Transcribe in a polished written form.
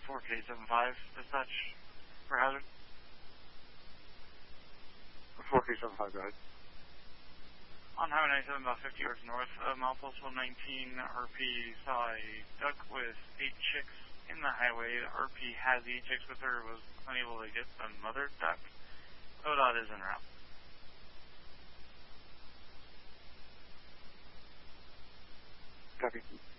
4K75, dispatch for hazard. 4K75, go ahead. On Highway 97, about 50 yards north of milepost 119, RP saw a duck with 8 chicks in the highway. The RP has 8 chicks with her, was unable to get the mother duck. ODOT is en route. Copy.